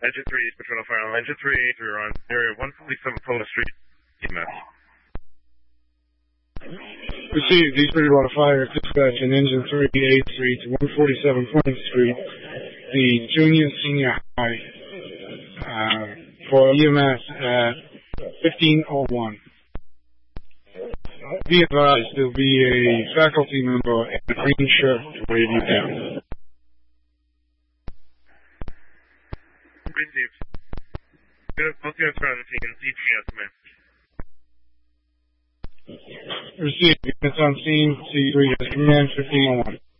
Engine 3 is Paternal Fire Alarm. Engine 3, you're on area 147 Plymouth Street, EMS. Received, East Bridgewater Fire dispatch in Engine 383 to 147 Plymouth Street, the junior senior high, for EMS at 15:01. Be advised, there'll be a faculty member in a green shirt to wave you down. Received. Both units are on the scene. CTS, man. Received, units on scene, C3 has command 15:01.